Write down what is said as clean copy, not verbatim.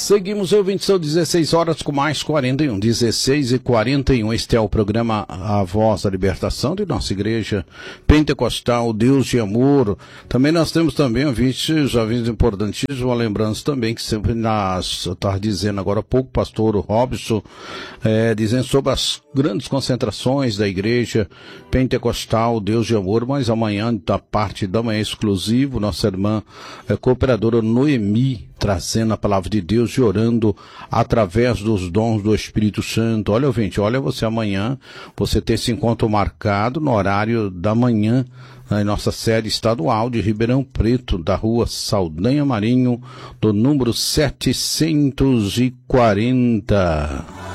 Seguimos, ouvintes, são 16 horas com mais 41, 16h41. Este é o programa A Voz da Libertação de nossa igreja pentecostal, Deus de Amor. Também nós temos também, ouvintes importantíssimos, uma lembrança também que sempre estava dizendo agora há pouco, pastor Robson, dizendo sobre as grandes concentrações da igreja pentecostal, Deus de Amor, mas amanhã, da parte da manhã exclusivo, nossa irmã cooperadora Noemi, trazendo a palavra de Deus e orando através dos dons do Espírito Santo. Olha, ouvinte, olha você amanhã, você ter esse encontro marcado no horário da manhã, na nossa sede estadual de Ribeirão Preto, da rua Saldanha Marinho, do número 740.